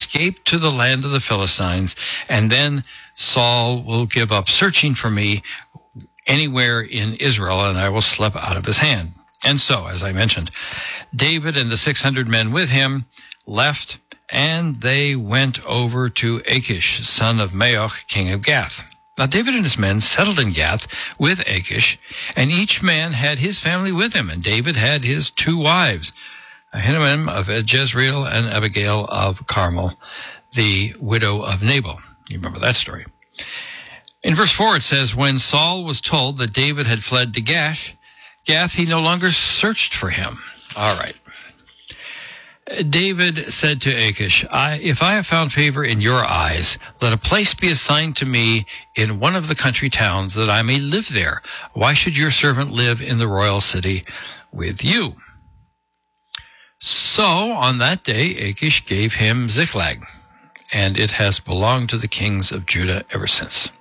escape to the land of the Philistines, and then Saul will give up searching for me anywhere in Israel, and I will slip out of his hand. And so, as I mentioned, David and the 600 men with him left, and they went over to Achish, son of Maoch, king of Gath. Now David and his men settled in Gath with Achish, and each man had his family with him, and David had his 2 wives, Ahinoam of Jezreel and Abigail of Carmel, the widow of Nabal. You remember that story. In verse 4 it says, when Saul was told that David had fled to Gath, he no longer searched for him. All right. David said to Achish, if I have found favor in your eyes, let a place be assigned to me in one of the country towns, that I may live there. Why should your servant live in the royal city with you? So on that day Achish gave him Ziklag, and it has belonged to the kings of Judah ever since.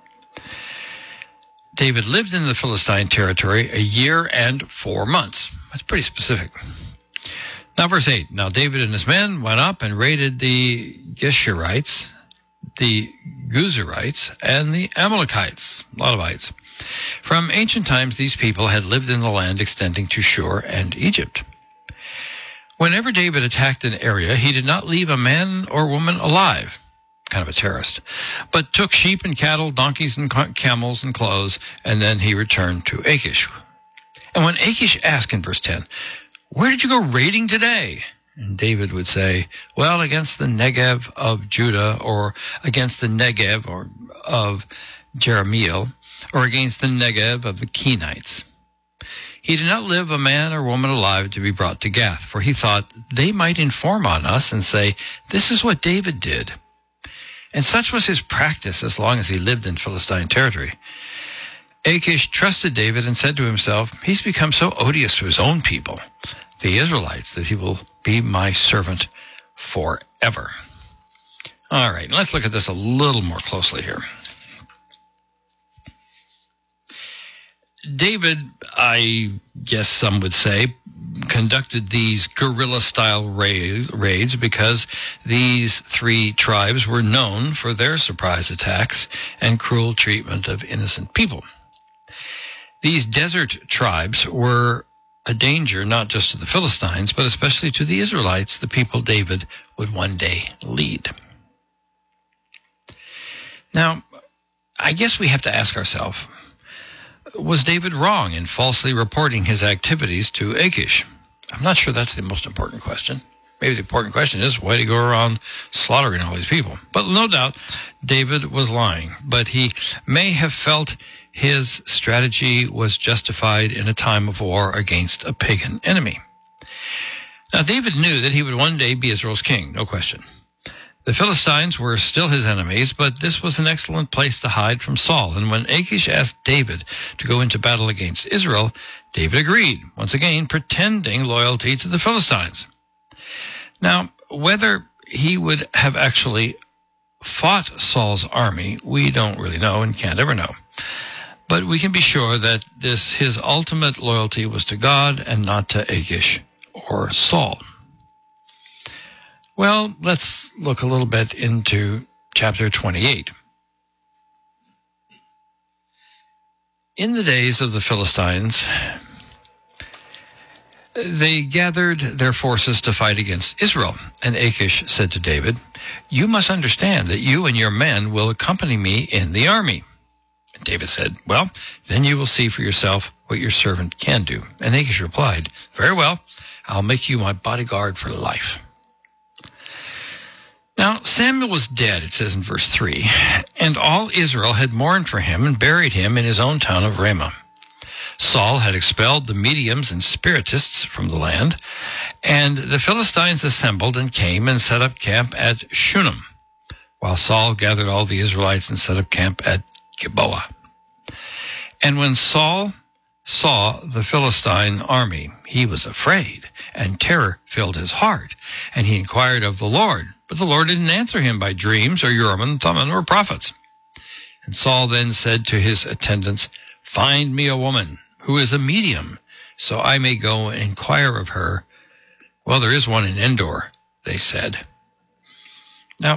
David lived in the Philistine territory 1 year and 4 months. That's pretty specific. Now verse 8, now David and his men went up and raided the Geshurites, the Guzurites, and the Amalekites, a lot of ites. From ancient times these people had lived in the land extending to Shur and Egypt. Whenever David attacked an area, he did not leave a man or woman alive, kind of a terrorist, but took sheep and cattle, donkeys and camels and clothes, and then he returned to Achish. And when Achish asked in verse 10, where did you go raiding today? And David would say, well, against the Negev of Judah, or against the Negev of Jerahmeel, or against the Negev of the Kenites. He did not leave a man or woman alive to be brought to Gath, for he thought they might inform on us and say, this is what David did. And such was his practice as long as he lived in Philistine territory. Achish trusted David and said to himself, he's become so odious to his own people, the Israelites, that he will be my servant forever. All right, let's look at this a little more closely here. David, I guess some would say, conducted these guerrilla-style raids because these 3 tribes were known for their surprise attacks and cruel treatment of innocent people. These desert tribes were a danger not just to the Philistines, but especially to the Israelites, the people David would one day lead. Now, I guess we have to ask ourselves, was David wrong in falsely reporting his activities to Achish? I'm not sure that's the most important question. Maybe the important question is, why did he go around slaughtering all these people? But no doubt, David was lying. But he may have felt his strategy was justified in a time of war against a pagan enemy. Now, David knew that he would one day be Israel's king, no question. The Philistines were still his enemies, but this was an excellent place to hide from Saul. And when Achish asked David to go into battle against Israel, David agreed, once again pretending loyalty to the Philistines. Now, whether he would have actually fought Saul's army, we don't really know and can't ever know. But we can be sure that his ultimate loyalty was to God and not to Achish or Saul. Well, let's look a little bit into chapter 28. In the days of the Philistines, they gathered their forces to fight against Israel. And Achish said to David, you must understand that you and your men will accompany me in the army. And David said, well, then you will see for yourself what your servant can do. And Achish replied, very well, I'll make you my bodyguard for life. Now, Samuel was dead, it says in verse 3, and all Israel had mourned for him and buried him in his own town of Ramah. Saul had expelled the mediums and spiritists from the land, and the Philistines assembled and came and set up camp at Shunem, while Saul gathered all the Israelites and set up camp at Gilboa. And when Saul saw the Philistine army, he was afraid, and terror filled his heart, and he inquired of the Lord. But the Lord didn't answer him by dreams or Urim and Thummim or prophets. And Saul then said to his attendants, find me a woman who is a medium, so I may go and inquire of her. Well, there is one in Endor, they said.